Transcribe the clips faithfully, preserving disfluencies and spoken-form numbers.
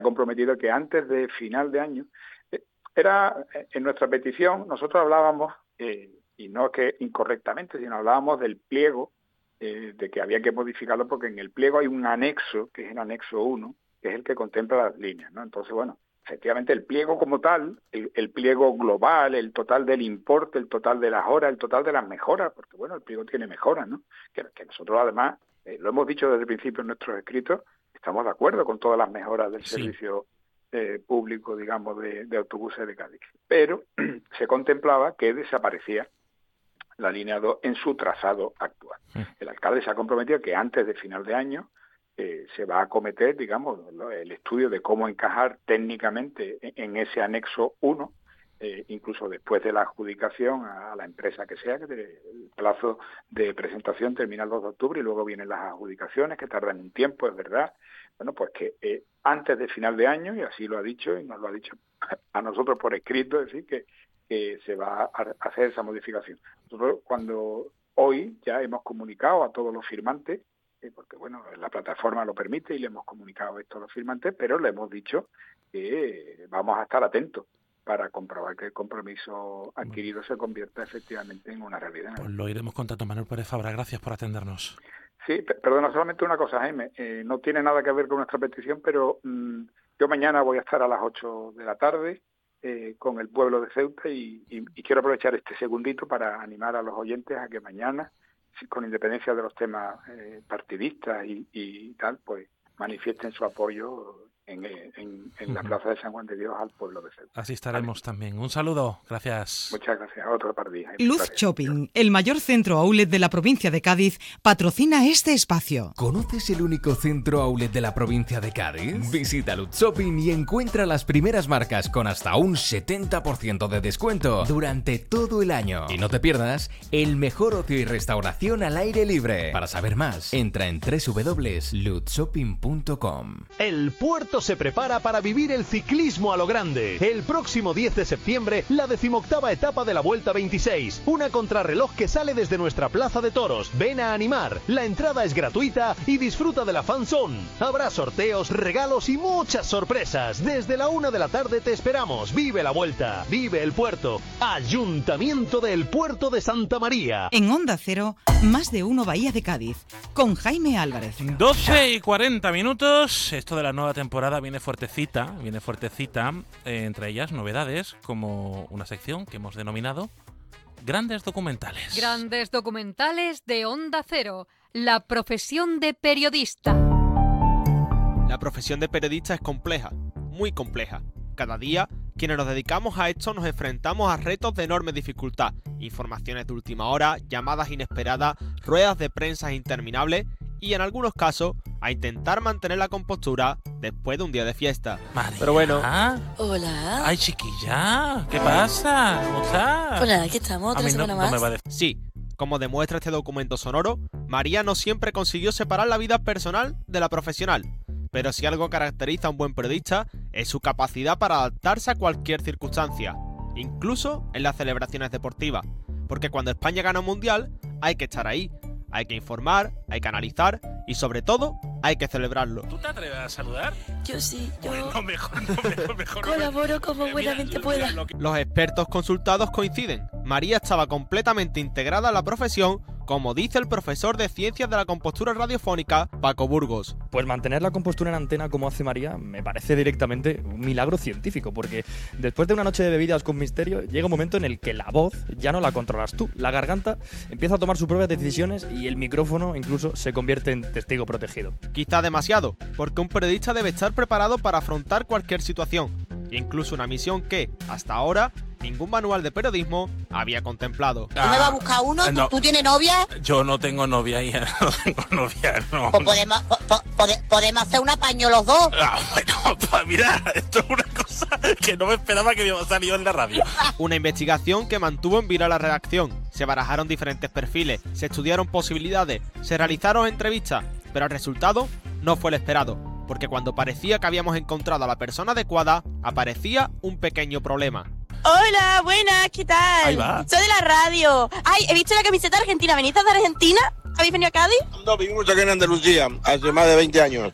comprometido que antes de final de año, eh, era en nuestra petición, nosotros hablábamos, eh, y no es que incorrectamente, sino hablábamos del pliego, eh, de que había que modificarlo porque en el pliego hay un anexo, que es el anexo uno, que es el que contempla las líneas, ¿no? Entonces, bueno, efectivamente el pliego como tal, el, el pliego global, el total del importe, el total de las horas, el total de las mejoras, porque bueno, el pliego tiene mejoras, ¿no? Que, que nosotros además, eh, lo hemos dicho desde el principio en nuestros escritos, estamos de acuerdo con todas las mejoras del sí. servicio eh, público, digamos, de, de autobuses de Cádiz. Pero se contemplaba que desaparecía la línea dos en su trazado actual. Sí. El alcalde se ha comprometido que antes de final de año eh, se va a acometer, digamos, el estudio de cómo encajar técnicamente en, en ese anexo uno, eh, incluso después de la adjudicación a, a la empresa que sea, que el plazo de presentación termina el dos de octubre y luego vienen las adjudicaciones que tardan un tiempo, es verdad. Bueno, pues que eh, antes de final de año, y así lo ha dicho, y nos lo ha dicho a nosotros por escrito, es decir, que, que se va a hacer esa modificación. Nosotros cuando hoy ya hemos comunicado a todos los firmantes, eh, porque bueno, la plataforma lo permite y le hemos comunicado esto a los firmantes, pero le hemos dicho que eh, vamos a estar atentos para comprobar que el compromiso adquirido se convierta efectivamente en una realidad. Pues lo iremos contando. Manuel Pérez Fabra, gracias por atendernos. Sí, perdona, solamente una cosa, Jaime, eh, no tiene nada que ver con nuestra petición, pero mmm, yo mañana voy a estar a las ocho de la tarde eh, con el pueblo de Ceuta y, y, y quiero aprovechar este segundito para animar a los oyentes a que mañana, con independencia de los temas eh, partidistas y, y tal, pues manifiesten su apoyo en, en, en la Plaza de San Juan de Dios al pueblo de Ceuta. Así estaremos ¿vale? también. Un saludo, gracias. Muchas gracias. Otro par de días. Luz gracias. Shopping, el mayor centro outlet de la provincia de Cádiz, patrocina este espacio. ¿Conoces el único centro outlet de la provincia de Cádiz? Visita Luz Shopping y encuentra las primeras marcas con hasta un setenta por ciento de descuento durante todo el año. Y no te pierdas el mejor ocio y restauración al aire libre. Para saber más, entra en doble u doble u doble u punto luz shopping punto com. El puerto se prepara para vivir el ciclismo a lo grande. El próximo diez de septiembre, la decimoctava etapa de la Vuelta veintiséis. Una contrarreloj que sale desde nuestra plaza de toros. Ven a animar. La entrada es gratuita y disfruta de la fan zone. Habrá sorteos, regalos y muchas sorpresas. Desde la una de la tarde te esperamos. Vive la Vuelta. Vive el puerto. Ayuntamiento del Puerto de Santa María. En Onda Cero, más de uno Bahía de Cádiz. Con Jaime Álvarez. doce y cuarenta minutos. Esto de la nueva temporada viene fuertecita, viene fuertecita, eh, entre ellas novedades, como una sección que hemos denominado Grandes Documentales. Grandes Documentales de Onda Cero, la profesión de periodista. La profesión de periodista es compleja, muy compleja. Cada día, quienes nos dedicamos a esto nos enfrentamos a retos de enorme dificultad, informaciones de última hora, llamadas inesperadas, ruedas de prensa interminables y en algunos casos a intentar mantener la compostura después de un día de fiesta. María. Pero bueno. Hola. Ay, chiquilla, ¿qué pasa? ¿Cómo estás? Pues nada, aquí estamos, otra semana no, más. No me va a decir. Sí, como demuestra este documento sonoro, María no siempre consiguió separar la vida personal de la profesional. Pero si algo caracteriza a un buen periodista es su capacidad para adaptarse a cualquier circunstancia, incluso en las celebraciones deportivas. Porque cuando España gana un mundial, hay que estar ahí. Hay que informar, hay que analizar y sobre todo hay que celebrarlo. ¿Tú te atreves a saludar? Yo sí, yo bueno, mejor, no, mejor, mejor colaboro no como buenamente mira, pueda. Mira, que... Los expertos consultados coinciden. María estaba completamente integrada a la profesión, como dice el profesor de Ciencias de la Compostura Radiofónica, Paco Burgos. Pues mantener la compostura en antena como hace María me parece directamente un milagro científico, porque después de una noche de bebidas con misterio, llega un momento en el que la voz ya no la controlas tú. La garganta empieza a tomar sus propias decisiones y el micrófono incluso se convierte en testigo protegido. Quizá demasiado, porque un periodista debe estar preparado para afrontar cualquier situación, incluso una misión que, hasta ahora, ningún manual de periodismo había contemplado. ¿Tú me vas a buscar uno? no, ¿Tú tienes novia? Yo no tengo novia, hija, no tengo novia, no. Pues podemos, po, po, podemos hacer un apaño los dos. Ah, bueno, pues mira, esto es una cosa que no me esperaba que me iba a salir en la radio. Una investigación que mantuvo en vilo a la redacción. Se barajaron diferentes perfiles, se estudiaron posibilidades, se realizaron entrevistas, pero el resultado no fue el esperado. Porque cuando parecía que habíamos encontrado a la persona adecuada, aparecía un pequeño problema. Hola, buenas, ¿qué tal? Ahí va. Soy de la radio. Ay, he visto la camiseta argentina. ¿Venís de Argentina? ¿Habéis venido a Cádiz? No, vivimos aquí en Andalucía hace más de veinte años.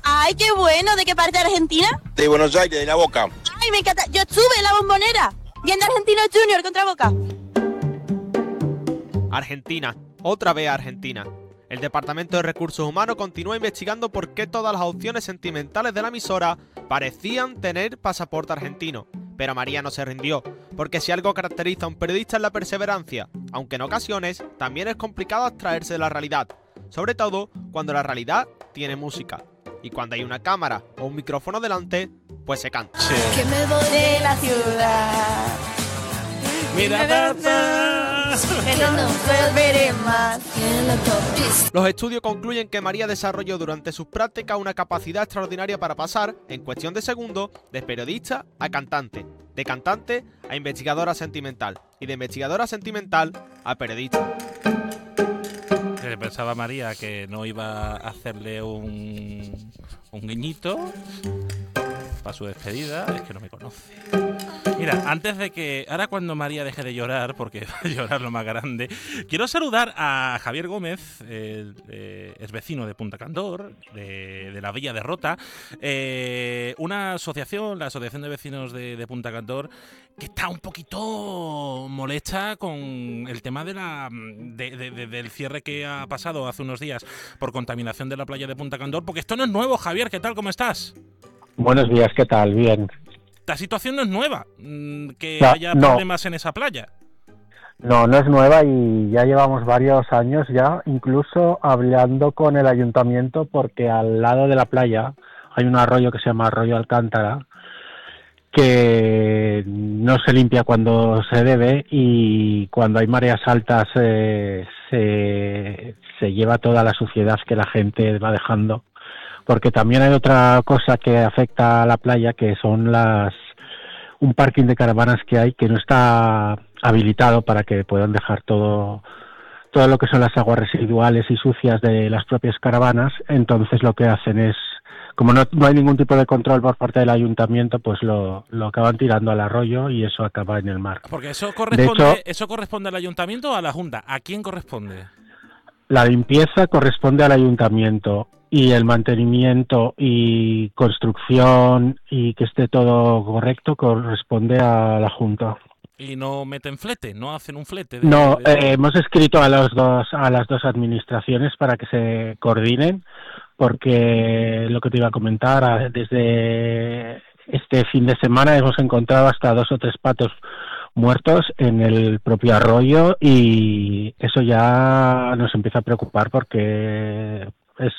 Ay, qué bueno. ¿De qué parte de Argentina? De Buenos Aires, de La Boca. Ay, me encanta. Yo estuve en la Bombonera. Viendo Argentinos Junior contra Boca. Argentina. Otra vez Argentina. El Departamento de Recursos Humanos continúa investigando por qué todas las opciones sentimentales de la emisora parecían tener pasaporte argentino. Pero María no se rindió, porque si algo caracteriza a un periodista es la perseverancia, aunque en ocasiones también es complicado abstraerse de la realidad, sobre todo cuando la realidad tiene música. Y cuando hay una cámara o un micrófono delante, pues se canta. Sí. Que me voy de la ciudad. Mira, que no nos volveré más. Los estudios concluyen que María desarrolló durante sus prácticas una capacidad extraordinaria para pasar, en cuestión de segundos, de periodista a cantante, de cantante a investigadora sentimental y de investigadora sentimental a periodista. Pensaba María que no iba a hacerle un, un guiñito para su despedida, es que no me conoce. Mira, antes de que... Ahora cuando María deje de llorar, porque va a llorar lo más grande, quiero saludar a Javier Gómez, eh, eh, es vecino de Punta Candor, de, de la Villa de Rota, eh, una asociación, la Asociación de Vecinos de, de Punta Candor, que está un poquito molesta con el tema de la de, de, de, del cierre que ha pasado hace unos días por contaminación de la playa de Punta Candor, porque esto no es nuevo. Javier, ¿qué tal? ¿Cómo estás? Buenos días, ¿qué tal? Bien. La situación no es nueva, que no, haya no. problemas en esa playa. No, no es nueva y ya llevamos varios años ya, incluso hablando con el ayuntamiento, porque al lado de la playa hay un arroyo que se llama Arroyo Alcántara, que no se limpia cuando se debe y cuando hay mareas altas eh, se, se lleva toda la suciedad que la gente va dejando. Porque también hay otra cosa que afecta a la playa, que son las un parking de caravanas que hay que no está habilitado para que puedan dejar todo todo lo que son las aguas residuales y sucias de las propias caravanas. Entonces lo que hacen es, como no, no hay ningún tipo de control por parte del ayuntamiento, pues lo, lo acaban tirando al arroyo y eso acaba en el mar. Porque eso corresponde, de hecho, ¿eso corresponde al ayuntamiento o a la Junta? ¿A quién corresponde? La limpieza corresponde al ayuntamiento y el mantenimiento y construcción y que esté todo correcto corresponde a la Junta. ¿Y no meten flete? ¿No hacen un flete? De, no, de... Eh, hemos escrito a los dos a las dos administraciones para que se coordinen, porque lo que te iba a comentar, desde este fin de semana hemos encontrado hasta dos o tres patos muertos en el propio arroyo y eso ya nos empieza a preocupar porque es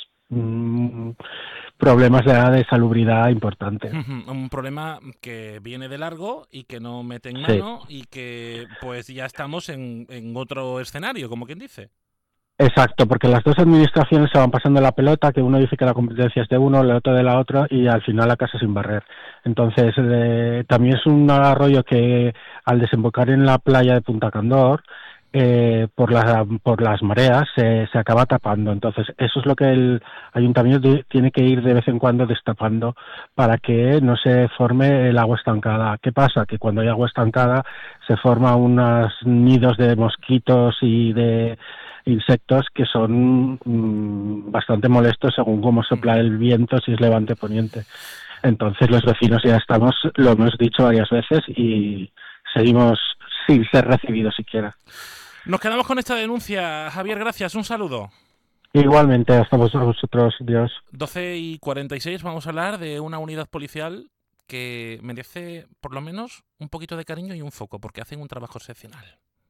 mmm, problemas de, de salubridad importantes. Un problema que viene de largo y que no mete en mano, sí. Y que pues ya estamos en, en otro escenario, como quien dice. Exacto, porque las dos administraciones se van pasando la pelota, que uno dice que la competencia es de uno, el otro de la otra, y al final la casa sin barrer. Entonces, eh, también es un arroyo que al desembocar en la playa de Punta Candor, eh, por, la, por las mareas, eh, se acaba tapando. Entonces, eso es lo que el ayuntamiento tiene que ir de vez en cuando destapando para que no se forme el agua estancada. ¿Qué pasa? Que cuando hay agua estancada se forman unos nidos de mosquitos y de insectos que son mmm, bastante molestos según cómo sopla el viento, si es levante poniente. Entonces los vecinos ya estamos, lo hemos dicho varias veces y seguimos sin ser recibidos siquiera. Nos quedamos con esta denuncia. Javier, gracias, un saludo. Igualmente, hasta vosotros, Dios. doce y cuarenta y seis, vamos a hablar de una unidad policial que merece por lo menos un poquito de cariño y un foco, porque hacen un trabajo excepcional.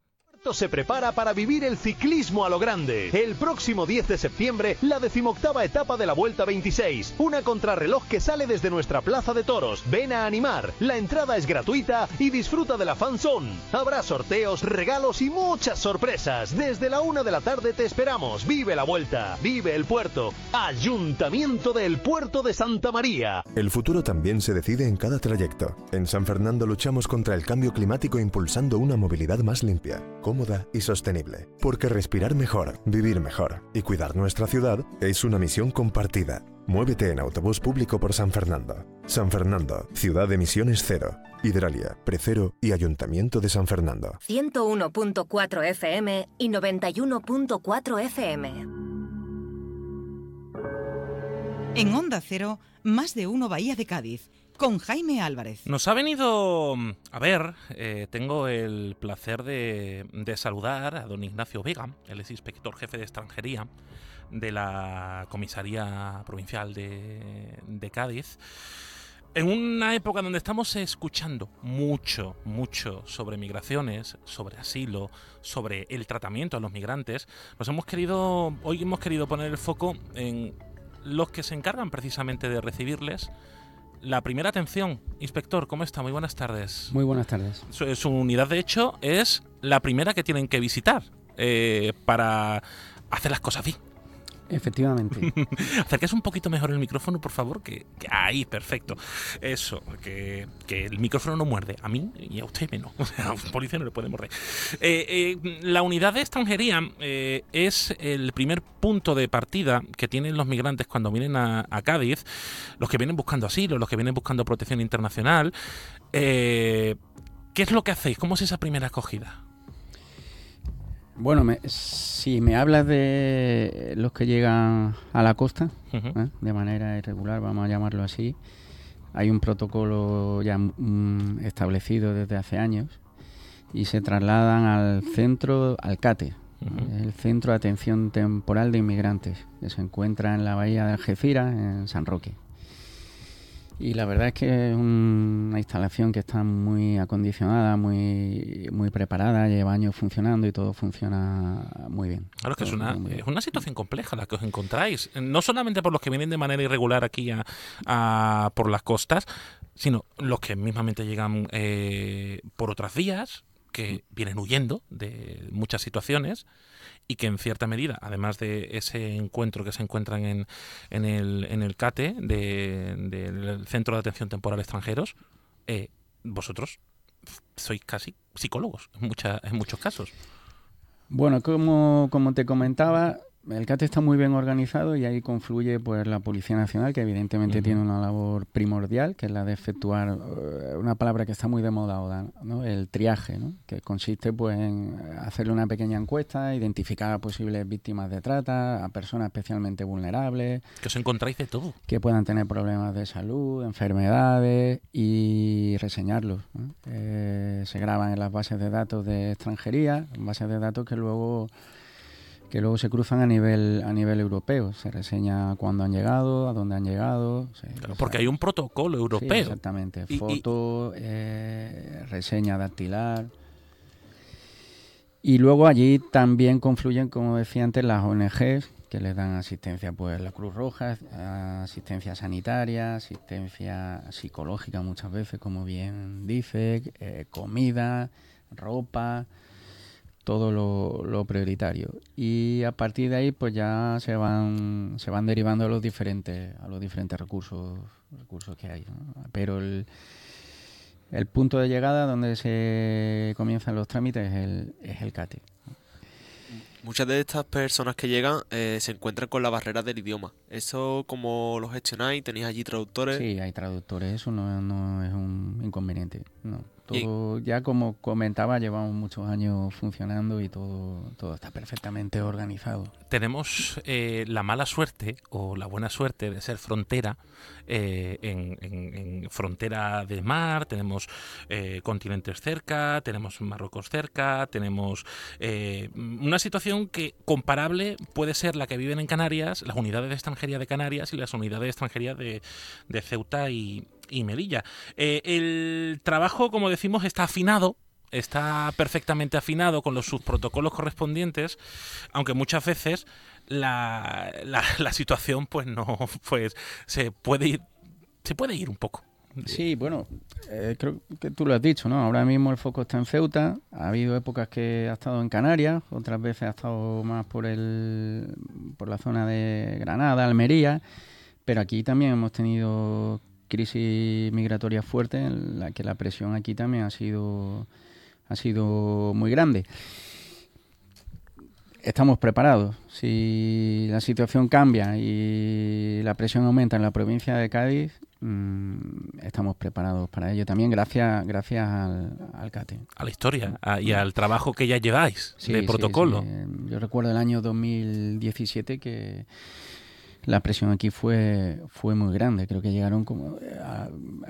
Se prepara para vivir el ciclismo a lo grande. El próximo diez de septiembre, la decimoctava etapa de la Vuelta veintiséis. Una contrarreloj que sale desde nuestra plaza de toros. Ven a animar. La entrada es gratuita y disfruta de la fanzone. Habrá sorteos, regalos y muchas sorpresas. Desde la una de la tarde te esperamos. Vive la Vuelta. Vive el puerto. Ayuntamiento del Puerto de Santa María. El futuro también se decide en cada trayecto. En San Fernando luchamos contra el cambio climático impulsando una movilidad más limpia, cómoda y sostenible. Porque respirar mejor, vivir mejor y cuidar nuestra ciudad es una misión compartida. Muévete en autobús público por San Fernando. San Fernando, ciudad de emisiones cero. Hidralia, Precero y Ayuntamiento de San Fernando. ciento uno punto cuatro F M y noventa y uno punto cuatro F M. En Onda Cero, Más de Uno Bahía de Cádiz, con Jaime Álvarez. Nos ha venido a ver, eh, tengo el placer de, de saludar a don Ignacio Vega, él es inspector jefe de extranjería de la Comisaría Provincial de, de Cádiz. En una época donde estamos escuchando mucho, mucho sobre migraciones, sobre asilo, sobre el tratamiento a los migrantes, nos hemos querido, hoy hemos querido poner el foco en los que se encargan precisamente de recibirles la primera atención. Inspector, ¿cómo está? Muy buenas tardes. Muy buenas tardes. Su, su unidad, de hecho, es la primera que tienen que visitar eh, para hacer las cosas bien. Efectivamente. Acérquese un poquito mejor el micrófono, por favor, que, que ahí, perfecto. Eso, que, que el micrófono no muerde, a mí y a usted menos. A un policía no le puede morder. Eh, eh, la unidad de extranjería eh, es el primer punto de partida que tienen los migrantes cuando vienen a, a Cádiz, los que vienen buscando asilo, los que vienen buscando protección internacional. Eh, ¿Qué es lo que hacéis? ¿Cómo es esa primera acogida? Bueno, me, si me hablas de los que llegan a la costa, uh-huh. ¿eh? de manera irregular, vamos a llamarlo así, hay un protocolo ya mm, establecido desde hace años y se trasladan al centro, al CATE, uh-huh. el Centro de Atención Temporal de Inmigrantes, que se encuentra en la bahía de Algeciras, en San Roque. Y la verdad es que es una instalación que está muy acondicionada, muy muy preparada, lleva años funcionando y todo funciona muy bien. Claro, que es una, es una situación compleja la que os encontráis, no solamente por los que vienen de manera irregular aquí a, a por las costas, sino los que mismamente llegan eh, por otras vías, que vienen huyendo de muchas situaciones y que en cierta medida, además de ese encuentro que se encuentran en, en, el, en el CATE, de, del Centro de Atención Temporal Extranjeros, eh, vosotros sois casi psicólogos en, mucha, en muchos casos. Bueno, como, como te comentaba, el CATE está muy bien organizado y ahí confluye pues la Policía Nacional, que evidentemente uh-huh. tiene una labor primordial, que es la de efectuar uh, una palabra que está muy de moda ahora, ¿no? El triaje, ¿no? Que consiste pues en hacerle una pequeña encuesta, identificar a posibles víctimas de trata, a personas especialmente vulnerables. Que os encontráis de todo. Que puedan tener problemas de salud, enfermedades y reseñarlos, ¿no? Eh, se graban en las bases de datos de extranjería, bases de datos que luego... que luego se cruzan a nivel a nivel europeo. Se reseña cuándo han llegado, a dónde han llegado. Se, claro, porque hay un protocolo europeo. Sí, exactamente. Y, Foto, y... Eh, reseña dactilar. Y luego allí también confluyen, como decía antes, las O N Ges, que les dan asistencia, pues la Cruz Roja, asistencia sanitaria, asistencia psicológica muchas veces, como bien dice, eh, comida, ropa... todo lo, lo prioritario, y a partir de ahí pues ya se van se van derivando a los diferentes a los diferentes recursos recursos que hay, ¿no? Pero el el punto de llegada donde se comienzan los trámites es el es el CATE. Muchas de estas personas que llegan eh, se encuentran con la barrera del idioma. ¿Eso cómo lo gestionáis? ¿Tenéis allí traductores? Sí, hay traductores, eso no, no es un inconveniente, no. Todo, ya como comentaba, llevamos muchos años funcionando y todo, todo está perfectamente organizado. Tenemos eh, la mala suerte o la buena suerte de ser frontera, eh, en, en, en frontera de mar, tenemos eh, continentes cerca, tenemos Marruecos cerca, tenemos eh, una situación que comparable puede ser la que viven en Canarias, las unidades de extranjería de Canarias y las unidades de extranjería de, de Ceuta y y Melilla. Eh, el trabajo, como decimos, está afinado, está perfectamente afinado con los sus protocolos correspondientes, aunque muchas veces la, la, la situación pues no pues se puede ir se puede ir un poco. Sí, bueno, eh, creo que tú lo has dicho, ¿no? Ahora mismo el foco está en Ceuta, ha habido épocas que ha estado en Canarias, otras veces ha estado más por el por la zona de Granada, Almería, pero aquí también hemos tenido crisis migratoria fuerte en la que la presión aquí también ha sido ha sido muy grande. Estamos preparados. Si la situación cambia y la presión aumenta en la provincia de Cádiz, mmm, estamos preparados para ello también, gracias gracias al, al CATE. A la historia a, y al trabajo que ya lleváis sí, de sí, protocolo. Sí. Yo recuerdo el año dos mil diecisiete que la presión aquí fue fue muy grande. Creo que llegaron como a